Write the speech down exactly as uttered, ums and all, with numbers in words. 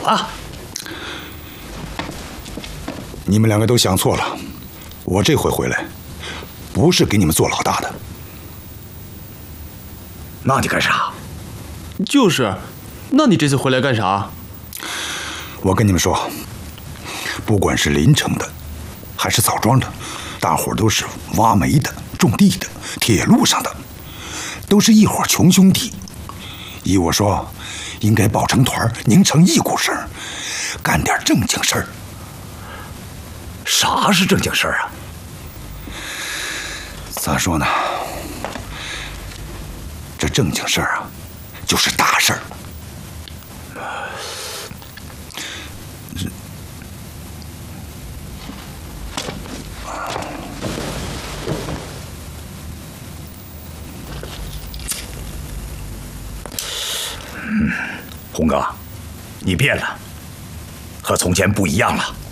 了。 你们两个都想错了，我这回回来，不是给你们做老大的。 那你干啥？ 就是，那你这次回来干啥？ 我跟你们说，不管是临城的，还是枣庄的，大伙儿都是挖煤的、种地的、铁路上的，都是一伙穷兄弟。依我说，应该抱成团，拧成一股绳，干点正经事儿。 啥是正经事儿啊？ 咋说呢？这正经事儿啊，就是大事儿。 嗯，红哥，你变了，和从前不一样了。